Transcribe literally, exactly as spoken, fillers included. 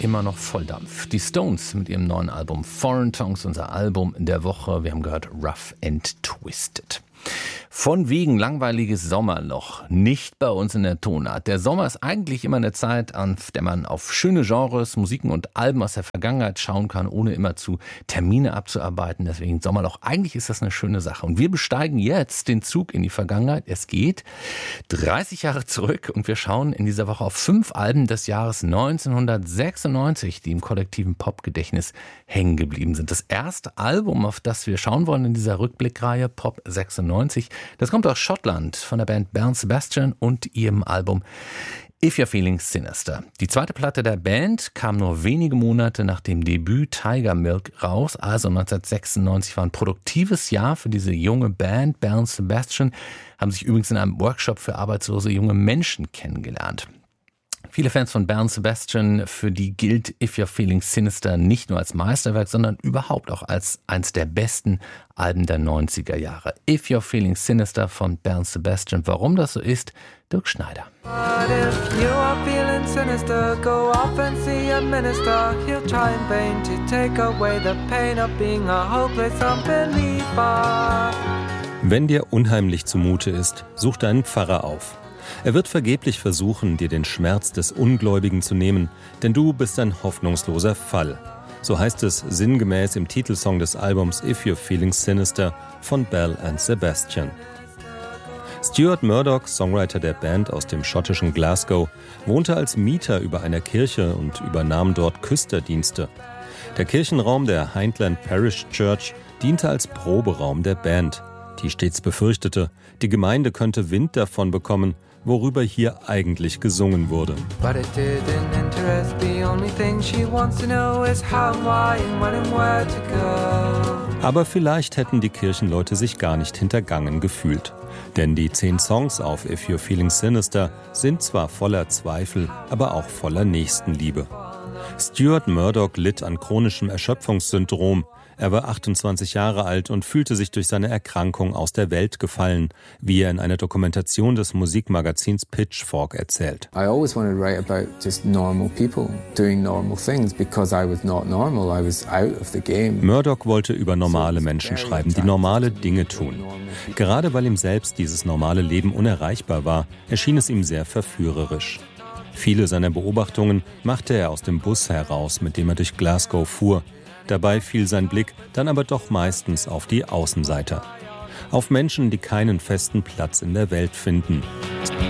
immer noch Volldampf. Die Stones mit ihrem neuen Album Foreign Tongues, unser Album der Woche. Wir haben gehört Rough and Twisted. Von wegen langweiliges Sommerloch, nicht bei uns in der Tonart. Der Sommer ist eigentlich immer eine Zeit, an der man auf schöne Genres, Musiken und Alben aus der Vergangenheit schauen kann, ohne immer zu Termine abzuarbeiten. Deswegen Sommerloch, eigentlich ist das eine schöne Sache. Und wir besteigen jetzt den Zug in die Vergangenheit. Es geht dreißig Jahre zurück und wir schauen in dieser Woche auf fünf Alben des Jahres neunzehnhundertsechsundneunzig, die im kollektiven Popgedächtnis hängen geblieben sind. Das erste Album, auf das wir schauen wollen in dieser Rückblickreihe Pop sechsundneunzig, das kommt aus Schottland von der Band Belle Sebastian und ihrem Album If You're Feeling Sinister. Die zweite Platte der Band kam nur wenige Monate nach dem Debüt Tiger Milk raus, also neunzehnhundertsechsundneunzig war ein produktives Jahr für diese junge Band. Belle Sebastian haben sich übrigens in einem Workshop für arbeitslose junge Menschen kennengelernt. Viele Fans von Belle Sebastian, für die gilt If You're Feeling Sinister nicht nur als Meisterwerk, sondern überhaupt auch als eins der besten Alben der neunziger Jahre. If You're Feeling Sinister von Belle Sebastian. Warum das so ist, Dirk Schneider. But if you are feeling sinister, go off and see a minister. He'll try in vain to take away the pain of being a hopeless unbeliever. Wenn dir unheimlich zumute ist, such deinen Pfarrer auf. Er wird vergeblich versuchen, dir den Schmerz des Ungläubigen zu nehmen, denn du bist ein hoffnungsloser Fall. So heißt es sinngemäß im Titelsong des Albums If You're Feeling Sinister von Belle and Sebastian. Stuart Murdoch, Songwriter der Band aus dem schottischen Glasgow, wohnte als Mieter über einer Kirche und übernahm dort Küsterdienste. Der Kirchenraum der Highland Parish Church diente als Proberaum der Band, die stets befürchtete, die Gemeinde könnte Wind davon bekommen, worüber hier eigentlich gesungen wurde. Aber vielleicht hätten die Kirchenleute sich gar nicht hintergangen gefühlt. Denn die zehn Songs auf If You're Feeling Sinister sind zwar voller Zweifel, aber auch voller Nächstenliebe. Stuart Murdoch litt an chronischem Erschöpfungssyndrom. Er war achtundzwanzig Jahre alt und fühlte sich durch seine Erkrankung aus der Welt gefallen, wie er in einer Dokumentation des Musikmagazins Pitchfork erzählt. I always wanted to write about just normal people doing normal things because I was not normal. I was out of the game. Murdoch wollte über normale Menschen schreiben, die normale Dinge tun. Gerade weil ihm selbst dieses normale Leben unerreichbar war, erschien es ihm sehr verführerisch. Viele seiner Beobachtungen machte er aus dem Bus heraus, mit dem er durch Glasgow fuhr. Dabei fiel sein Blick dann aber doch meistens auf die Außenseiter. Auf Menschen, die keinen festen Platz in der Welt finden.